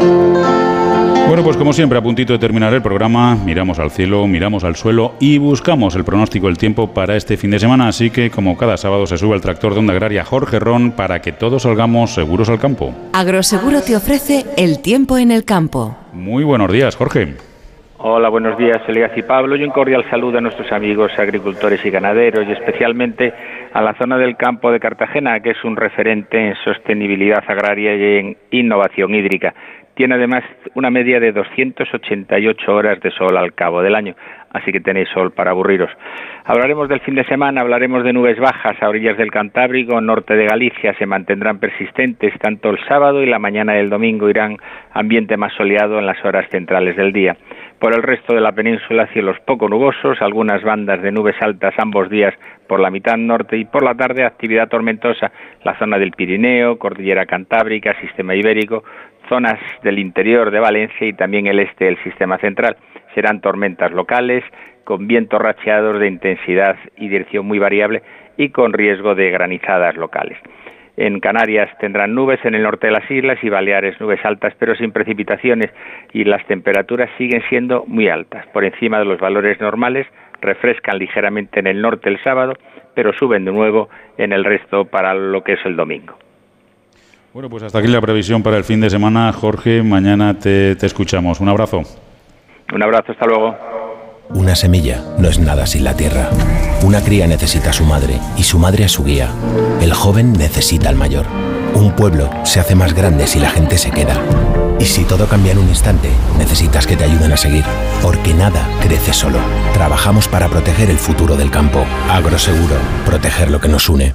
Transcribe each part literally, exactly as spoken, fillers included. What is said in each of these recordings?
Bueno, pues como siempre, a puntito de terminar el programa, miramos al cielo, miramos al suelo y buscamos el pronóstico del tiempo para este fin de semana. Así que, como cada sábado, se sube al tractor de Onda Agraria Jorge Ron para que todos salgamos seguros al campo. Agroseguro te ofrece el tiempo en el campo. Muy buenos días, Jorge. Hola, buenos días, Elías y Pablo. Y un cordial saludo a nuestros amigos agricultores y ganaderos y especialmente a la zona del campo de Cartagena, que es un referente en sostenibilidad agraria y en innovación hídrica. Tiene además una media de doscientas ochenta y ocho horas de sol al cabo del año, así que tenéis sol para aburriros. Hablaremos del fin de semana, hablaremos de nubes bajas a orillas del Cantábrico, norte de Galicia, se mantendrán persistentes tanto el sábado y la mañana del domingo, irán ambiente más soleado en las horas centrales del día. Por el resto de la península, cielos poco nubosos, algunas bandas de nubes altas ambos días por la mitad norte y por la tarde actividad tormentosa, la zona del Pirineo, Cordillera Cantábrica, Sistema Ibérico, zonas del interior de Valencia y también el este del Sistema Central. Serán tormentas locales con vientos racheados de intensidad y dirección muy variable y con riesgo de granizadas locales. En Canarias tendrán nubes en el norte de las islas y Baleares nubes altas pero sin precipitaciones y las temperaturas siguen siendo muy altas, por encima de los valores normales, refrescan ligeramente en el norte el sábado, pero suben de nuevo en el resto para lo que es el domingo. Bueno, pues hasta aquí la previsión para el fin de semana. Jorge, mañana te, te escuchamos. Un abrazo. Un abrazo, hasta luego. Una semilla no es nada sin la tierra. Una cría necesita a su madre y su madre a su guía. El joven necesita al mayor. Un pueblo se hace más grande si la gente se queda. Y si todo cambia en un instante, necesitas que te ayuden a seguir. Porque nada crece solo. Trabajamos para proteger el futuro del campo. Agroseguro, proteger lo que nos une.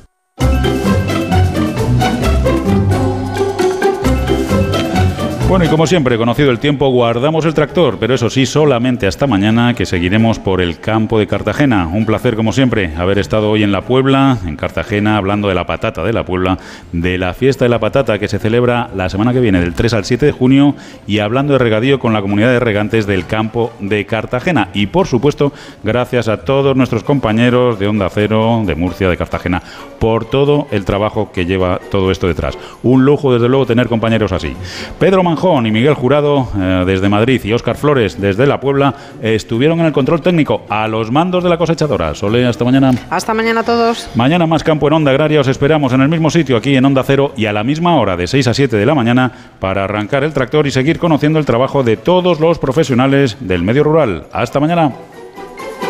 Bueno, y como siempre, conocido el tiempo, guardamos el tractor, pero eso sí, solamente hasta mañana, que seguiremos por el campo de Cartagena. Un placer, como siempre, haber estado hoy en La Puebla, en Cartagena, hablando de la patata de La Puebla, de la fiesta de la patata que se celebra la semana que viene, del tres al siete de junio, y hablando de regadío con la comunidad de regantes del campo de Cartagena. Y, por supuesto, gracias a todos nuestros compañeros de Onda Cero, de Murcia, de Cartagena, por todo el trabajo que lleva todo esto detrás. Un lujo, desde luego, tener compañeros así. Pedro Manjón y Miguel Jurado eh, desde Madrid y Óscar Flores desde La Puebla eh, estuvieron en el control técnico a los mandos de la cosechadora. Sole, hasta mañana. Hasta mañana a todos. Mañana más campo en Onda Agraria. Os esperamos en el mismo sitio, aquí en Onda Cero, y a la misma hora, de seis a siete de la mañana, para arrancar el tractor y seguir conociendo el trabajo de todos los profesionales del medio rural. Hasta mañana.